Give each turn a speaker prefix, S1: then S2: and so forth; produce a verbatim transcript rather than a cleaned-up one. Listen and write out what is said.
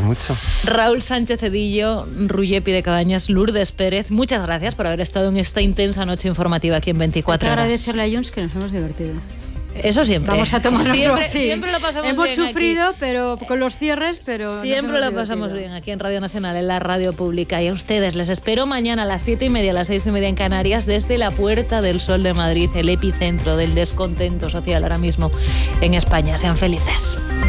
S1: mucho.
S2: Raúl Sánchez Cedillo, Ruyepi de Cabañas, Lourdes Pérez, muchas gracias por haber estado en esta intensa noche informativa aquí en veinticuatro horas.
S3: Agradecerle a Junts que nos hemos divertido.
S2: Eso siempre.
S3: Vamos a tomarlo
S2: siempre,
S3: así.
S2: siempre lo pasamos
S3: Hemos
S2: bien
S3: sufrido,
S2: aquí.
S3: pero con los cierres, pero
S2: siempre lo pasamos bien aquí en Radio Nacional, en la radio pública. Y a ustedes les espero mañana a las siete y media, a las seis y media en Canarias, desde la Puerta del Sol de Madrid, el epicentro del descontento social ahora mismo en España. Sean felices.